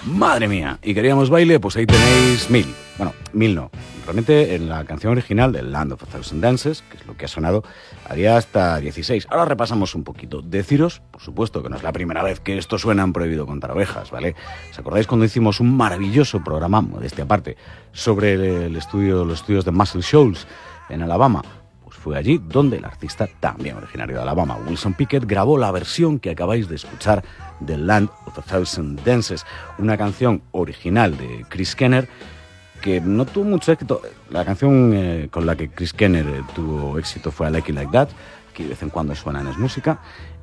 Madre mía, y queríamos baile, pues ahí tenéis 1000. Bueno, 1000 no. Realmente en la canción original de Land of a Thousand Dances, que es lo que ha sonado, había hasta 16. Ahora repasamos un poquito. Deciros, por supuesto, que no es la primera vez que esto suena en Prohibido contra Ovejas, ¿vale? ¿Os acordáis cuando hicimos un maravilloso programa, modestia aparte, sobre los estudios de Muscle Shoals en Alabama? Pues fue allí donde el artista, también originario de Alabama, Wilson Pickett, grabó la versión que acabáis de escuchar de Land of a Thousand Dances, una canción original de Chris Kenner que no tuvo mucho éxito. La canción con la que Chris Kenner tuvo éxito fue I Like It Like That, que de vez en cuando suena en Es Música,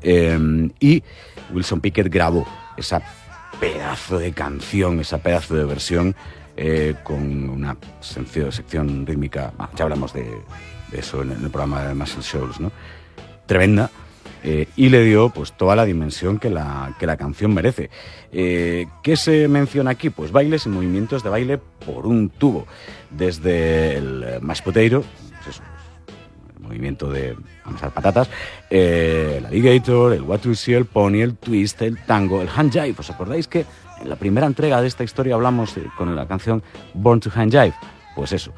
y Wilson Pickett grabó esa pedazo de canción, esa pedazo de versión con una sección rítmica. Ya hablamos de eso en el programa de Muscle Shoals, ¿no? Tremenda. Y le dio pues toda la dimensión que la canción merece. ¿Qué se menciona aquí? Pues bailes y movimientos de baile por un tubo. Desde el mashed potato, pues eso, el movimiento de amasar patatas, el alligator, el what you see, el pony, el twist, el tango, el hand jive. ¿Os acordáis que en la primera entrega de esta historia hablamos con la canción Born to Hand Jive? Pues eso.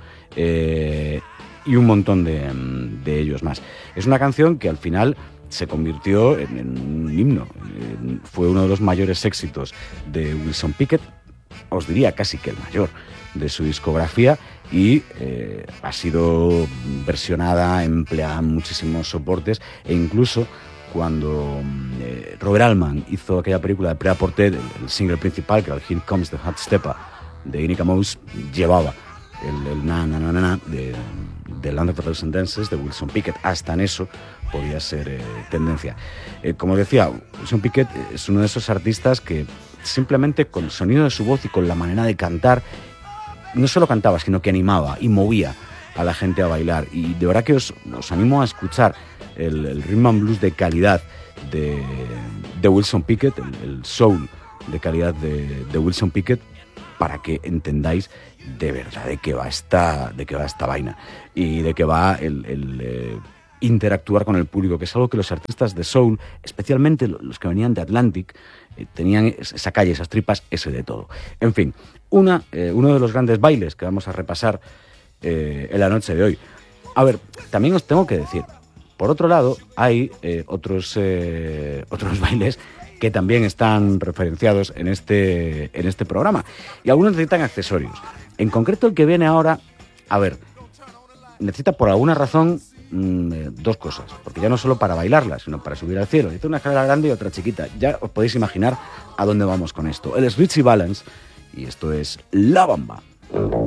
Y un montón de ellos más. Es una canción que al final se convirtió en un himno. Fue uno de los mayores éxitos de Wilson Pickett, os diría casi que el mayor de su discografía, y ha sido versionada, empleada en muchísimos soportes, e incluso cuando Robert Altman hizo aquella película de Prêt à Porter, el single principal, que era el Here Comes the Hot Stepper de Inica Mouse, llevaba el na na na na de Land of a Thousand Dances de Wilson Pickett. Hasta en eso podía ser tendencia. Como decía, Wilson Pickett es uno de esos artistas que simplemente con el sonido de su voz y con la manera de cantar, no solo cantaba, sino que animaba y movía a la gente a bailar. Y de verdad que os animo a escuchar el rhythm and blues de calidad de Wilson Pickett, el soul de calidad de Wilson Pickett, para que entendáis de verdad de qué va esta vaina y de qué va el interactuar con el público, que es algo que los artistas de soul, especialmente los que venían de Atlantic, tenían esa calle, esas tripas, ese de todo. En fin, uno de los grandes bailes que vamos a repasar en la noche de hoy. A ver, también os tengo que decir, por otro lado, hay otros bailes que también están referenciados en este programa, y algunos necesitan accesorios. En concreto, el que viene ahora, a ver, necesita por alguna razón dos cosas, porque ya no solo para bailarla, sino para subir al cielo. Necesita una escalera grande y otra chiquita. Ya os podéis imaginar a dónde vamos con esto. Él es Ritchie Valens y esto es La Bamba.